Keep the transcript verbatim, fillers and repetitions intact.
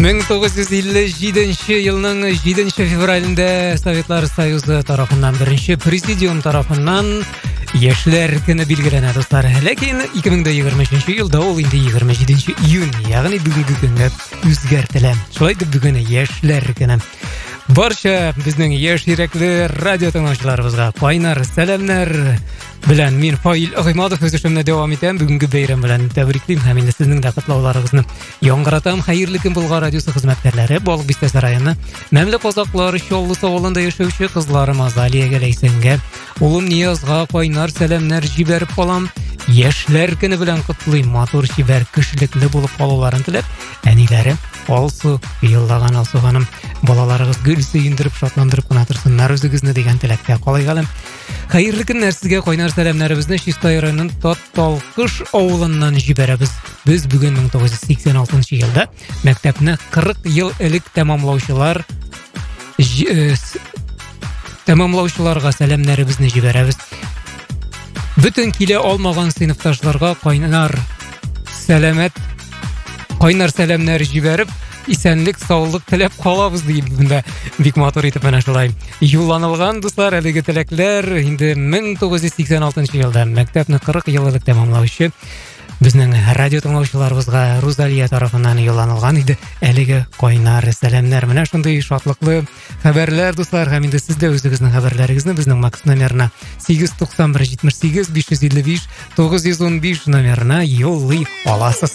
мең тогуз жүз элүү жетинчи жылның жетинчи февралында Советлар Союзы тарапынан бірінші президиум тарапынан Яшьләр көне билгеләнә, дуслар. Ләкин ике мең егерме өченче елда ул инде егерме җиденче июнь, ягъни бүгенге көнгә үзгәртелә. Шулай дип бүген Яшьләр көне. Барча безнең яшь йөрәкле радио тыңлаучыларыбызга кайнар сәламнар белән мин Фаил Гыймадов үз эшемне дәвам итәм. Бүгенге бәйрәм белән тәбриклим һәм инде сезнең дә котлауларыгызны яңгыратам. Хәерле көн Болгар радиосы хезмәткәрләре, Балык Бистәсе районы Мәмле казаклары Чаллы авылында яшәүче кызларым Азалиягә, Ләйсәнгә, улым Ниязга кайнар сәламнар җибәреп калам. Яшьләр көне белән котлыйм. Матур, чибәр, кешелекле булып калуларын теләп, әниләре Алсу, еллаган Алсу ханым, балаларыгыз гөл сөендереп, шатландырып кына торсыннар үзегезне дигән теләктә калайгалым. Хәерле көннәр сезгә, кайнар сәламнарыбызны Чистай районының Татталкыш авылыннан җибәрәбез. Без бүген мең тугыз йөз сиксән алтынчы елда мәктәпне кырык ел элек тәмамлаучылар тәмамлаучыларга сәламнарыбызны җибәрәбез. Бүтән килә алмаган сыйныфташларга кайнар сәламәт кайнар сәламнар җибәреп, исәнлек, саулык теләп калабыз дип монда бик матур итеп менә шулай юлланылган, дуслар. Әлеге теләкләр инде мең тугыз йөз сиксән алтынчы елда мәктәпне кырык ел элек тәмамлаучы безнең радио тыңлаучыларыбызга Рузалия тарафыннан юлланылган иде. Әлеге кайнар сәламнар, менә шундый шатлыклы хәбәрләр, дуслар. Һәм инде сез дә үзегезнең хәбәрләрегезне безнең Макс номерына сигез туксан бер җитмеш сигез биш йөз илле биш тугыз йөз унбиш номерына юллый аласыз.